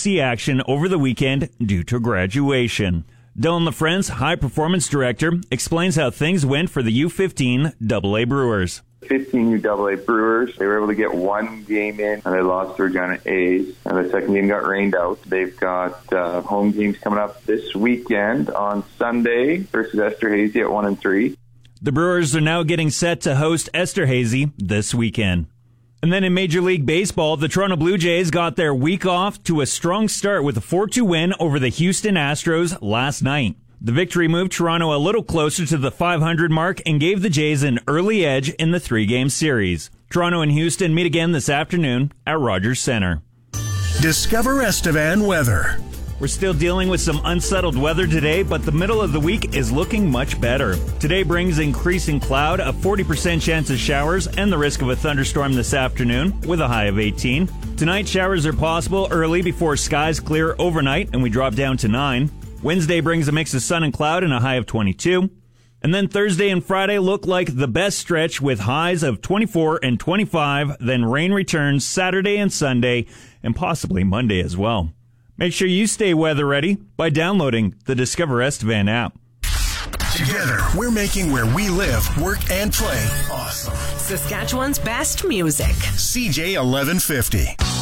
see action over the weekend due to graduation. Dylan LaFrance, High Performance Director, explains how things went for the U15 AA Brewers. 15 UAA Brewers, they were able to get one game in, and they lost to Regina A's, and the second game got rained out. They've got home games coming up this weekend on Sunday versus Esterhazy at 1 and 3. The Brewers are now getting set to host Esterhazy this weekend. And then in Major League Baseball, the Toronto Blue Jays got their week off to a strong start with a 4-2 win over the Houston Astros last night. The victory moved Toronto a little closer to the 500 mark and gave the Jays an early edge in the 3-game series. Toronto and Houston meet again this afternoon at Rogers Center. Discover Estevan weather. We're still dealing with some unsettled weather today, but the middle of the week is looking much better. Today brings increasing cloud, a 40% chance of showers, and the risk of a thunderstorm this afternoon with a high of 18. Tonight, showers are possible early before skies clear overnight, and we drop down to 9. Wednesday brings a mix of sun and cloud and a high of 22. And then Thursday and Friday look like the best stretch with highs of 24 and 25. Then rain returns Saturday and Sunday and possibly Monday as well. Make sure you stay weather ready by downloading the Discover Estevan app. Together, we're making where we live, work, and play awesome. Saskatchewan's best music. CJ 1150.